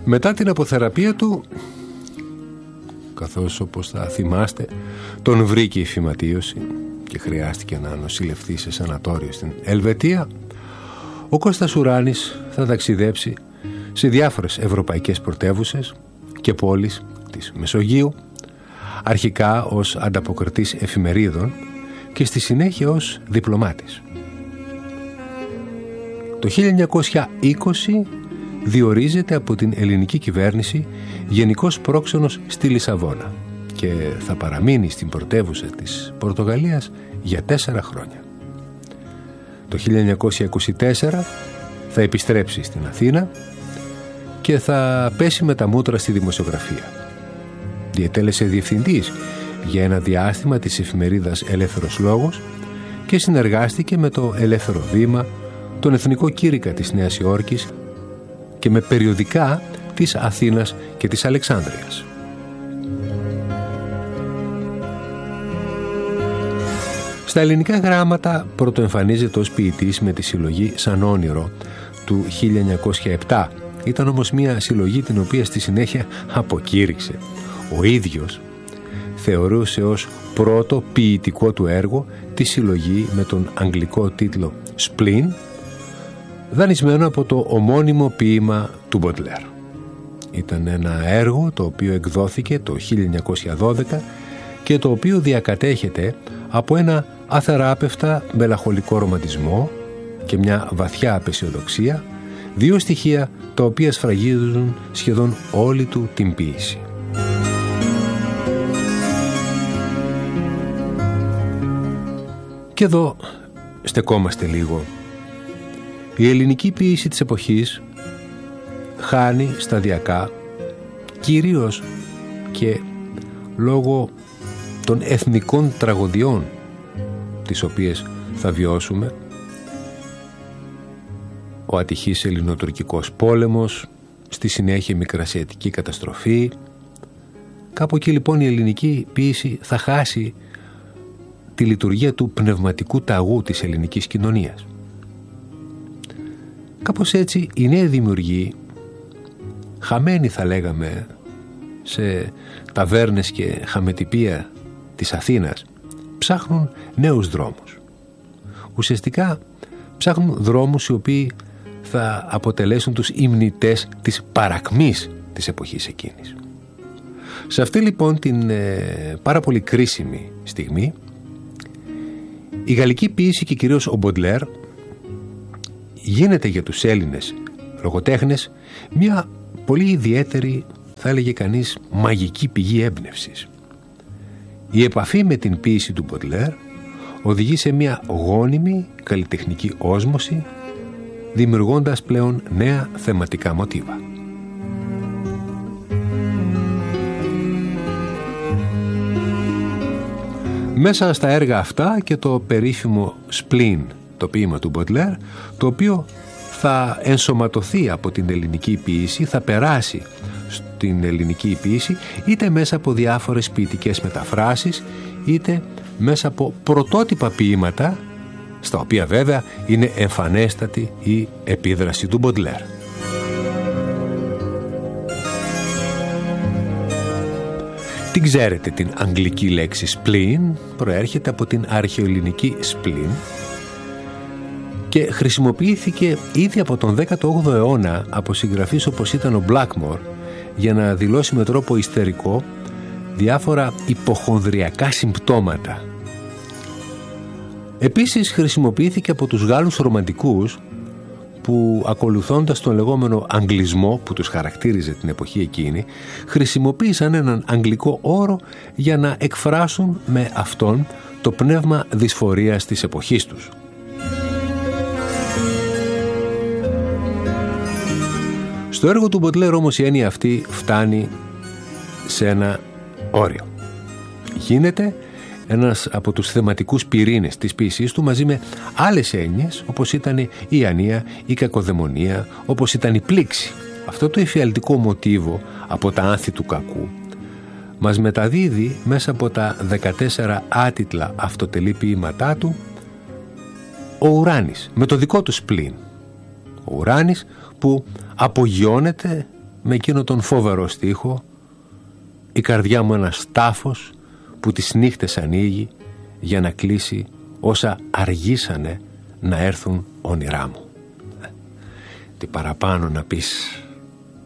Μετά την αποθεραπεία του, καθώς όπως θα θυμάστε τον βρήκε η φυματίωση και χρειάστηκε να νοσηλευτεί σε σανατόριο στην Ελβετία, ο Κώστας Ουράνης θα ταξιδέψει σε διάφορες ευρωπαϊκές πρωτεύουσες και πόλεις της Μεσογείου, αρχικά ως ανταποκριτής εφημερίδων και στη συνέχεια ως διπλωμάτης. Το 1920 διορίζεται από την ελληνική κυβέρνηση γενικός πρόξενος στη Λισαβόνα και θα παραμείνει στην πρωτεύουσα της Πορτογαλίας για 4 χρόνια. Το 1924 θα επιστρέψει στην Αθήνα και θα πέσει με τα μούτρα στη δημοσιογραφία. Διετέλεσε διευθυντής για ένα διάστημα της εφημερίδας Ελεύθερος Λόγος και συνεργάστηκε με το Ελεύθερο Βήμα, τον Εθνικό Κήρυκα της Νέας Υόρκης και με περιοδικά της Αθήνας και της Αλεξάνδρειας. Στα ελληνικά γράμματα πρωτοεμφανίζεται ως ποιητής με τη συλλογή «Σαν όνειρο» του 1907. Ήταν όμως μια συλλογή την οποία στη συνέχεια αποκήρυξε. Ο ίδιος θεωρούσε ως πρώτο ποιητικό του έργο τη συλλογή με τον αγγλικό τίτλο «Spleen», δανεισμένο από το ομώνυμο ποίημα του Μποντλέρ. Ήταν ένα έργο το οποίο εκδόθηκε το 1912 και το οποίο διακατέχεται από ένα αθεράπευτα μελαγχολικό ρομαντισμό και μια βαθιά απαισιοδοξία, δύο στοιχεία τα οποία σφραγίζουν σχεδόν όλη του την ποίηση. Και εδώ στεκόμαστε λίγο. Η ελληνική ποίηση της εποχής χάνει σταδιακά, κυρίως και λόγω των εθνικών τραγωδιών τις οποίες θα βιώσουμε. Ο ατυχής ελληνοτουρκικός πόλεμος, στη συνέχεια η μικρασιατική καταστροφή. Κάπου εκεί λοιπόν η ελληνική ποίηση θα χάσει τη λειτουργία του πνευματικού ταγού της ελληνικής κοινωνίας. Κάπως έτσι οι νέοι δημιουργοί, χαμένοι θα λέγαμε σε ταβέρνες και χαμετυπία της Αθήνας, ψάχνουν νέους δρόμους. Ουσιαστικά ψάχνουν δρόμους οι οποίοι θα αποτελέσουν τους υμνητές της παρακμής της εποχής εκείνης. Σε αυτή λοιπόν την πάρα πολύ κρίσιμη στιγμή, η γαλλική ποίηση και κυρίως ο Μποντλέρ γίνεται για τους Έλληνες λογοτέχνες μια πολύ ιδιαίτερη, θα έλεγε κανείς, μαγική πηγή έμπνευσης. Η επαφή με την ποίηση του Μποντλέρ οδηγεί σε μια γόνιμη καλλιτεχνική όσμωση, δημιουργώντας πλέον νέα θεματικά μοτίβα. Μέσα στα έργα αυτά και το περίφημο «Spleen», το ποίημα του Μποντλέρ, το οποίο θα ενσωματωθεί από την ελληνική ποίηση, θα περάσει στην ελληνική ποίηση είτε μέσα από διάφορες ποιητικές μεταφράσεις, είτε μέσα από πρωτότυπα ποίηματα, στα οποία βέβαια είναι εμφανέστατη η επίδραση του Μποντλέρ. Την ξέρετε την αγγλική λέξη spleen, προέρχεται από την αρχαιοελληνική spleen και χρησιμοποιήθηκε ήδη από τον 18ο αιώνα από συγγραφείς όπως ήταν ο Blackmore για να δηλώσει με τρόπο ιστερικό διάφορα υποχονδριακά συμπτώματα. Επίσης χρησιμοποιήθηκε από τους Γάλλους ρομαντικούς που, ακολουθώντας τον λεγόμενο αγγλισμό που τους χαρακτήριζε την εποχή εκείνη, χρησιμοποίησαν έναν αγγλικό όρο για να εκφράσουν με αυτόν το πνεύμα δυσφορίας της εποχής τους. Στο έργο του Μποντλέρ όμως η έννοια αυτή φτάνει σε ένα όριο. Γίνεται ένας από τους θεματικούς πυρήνες της ποίησής του μαζί με άλλες έννοιες όπως ήταν η ανία, η κακοδαιμονία, όπως ήταν η πλήξη. Αυτό το εφιαλτικό μοτίβο από τα άνθη του κακού μας μεταδίδει μέσα από τα 14 άτιτλα αυτοτελή ποίηματά του ο Ουράνης με το δικό του σπλήν. Ο Ουράνης που απογειώνεται με εκείνο τον φοβερό στίχο «Η καρδιά μου ένας τάφος που τις νύχτες ανοίγει για να κλείσει όσα αργήσανε να έρθουν όνειρά μου». Τι παραπάνω να πεις?